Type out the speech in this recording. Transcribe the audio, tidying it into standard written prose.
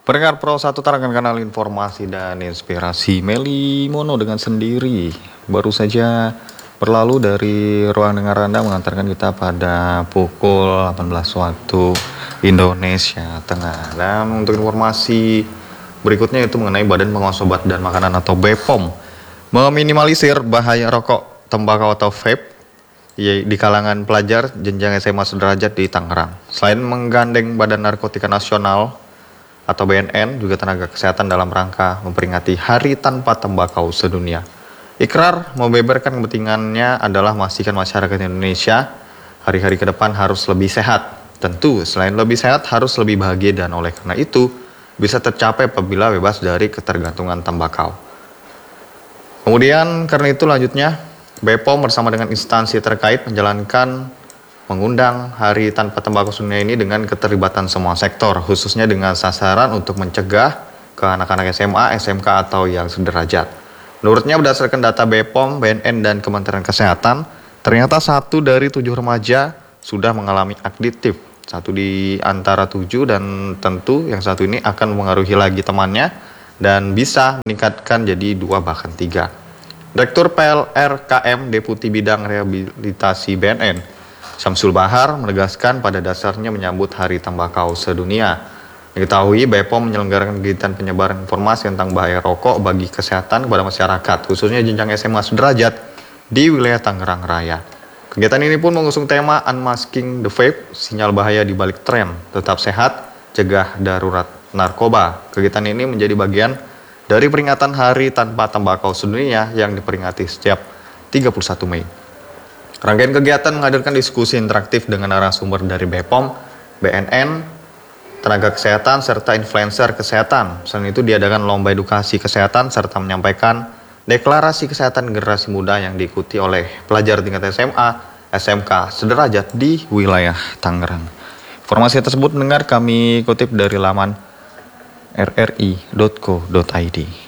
Pendengar Pro 1 tarangan kanal informasi dan inspirasi Meli Mono dengan sendiri baru saja berlalu dari ruang dengar Anda mengantarkan kita pada pukul 18 waktu Indonesia Tengah. Dan untuk informasi berikutnya itu mengenai Badan Pengawas Obat dan Makanan atau BPOM meminimalisir bahaya rokok, tembakau atau vape di kalangan pelajar jenjang SMA sederajat di Tangerang. Selain menggandeng Badan Narkotika Nasional atau BNN, juga tenaga kesehatan dalam rangka memperingati Hari Tanpa Tembakau Sedunia. Ikrar membeberkan kepentingannya adalah memastikan masyarakat Indonesia hari-hari ke depan harus lebih sehat. Tentu, selain lebih sehat, harus lebih bahagia dan oleh karena itu bisa tercapai apabila bebas dari ketergantungan tembakau. Kemudian karena itu lanjutnya, BPOM bersama dengan instansi terkait mengundang Hari Tanpa Tembakau Sedunia ini dengan keterlibatan semua sektor, khususnya dengan sasaran untuk mencegah ke anak-anak SMA, SMK atau yang sederajat. Menurutnya berdasarkan data BPOM, BNN, dan Kementerian Kesehatan, ternyata 1 dari 7 remaja sudah mengalami adiktif. 1 di antara 7 dan tentu yang 1 ini akan mempengaruhi lagi temannya dan bisa meningkatkan jadi 2 bahkan 3. Direktur PLRKM Deputi Bidang Rehabilitasi BNN, Syamsul Bahar, menegaskan pada dasarnya menyambut Hari Tembakau Sedunia. Diketahui BPOM menyelenggarakan kegiatan penyebaran informasi tentang bahaya rokok bagi kesehatan kepada masyarakat, khususnya jenjang SMA sederajat di wilayah Tangerang Raya. Kegiatan ini pun mengusung tema Unmasking the Vape, sinyal bahaya di balik tren, tetap sehat, cegah darurat narkoba. Kegiatan ini menjadi bagian dari peringatan Hari Tanpa Tembakau Sedunia yang diperingati setiap 31 Mei. Rangkaian kegiatan menghadirkan diskusi interaktif dengan narasumber dari BPOM, BNN, tenaga kesehatan, serta influencer kesehatan. Selain itu diadakan lomba edukasi kesehatan serta menyampaikan deklarasi kesehatan generasi muda yang diikuti oleh pelajar tingkat SMA, SMK sederajat di wilayah Tangerang. Informasi tersebut mendengar kami kutip dari laman rri.co.id.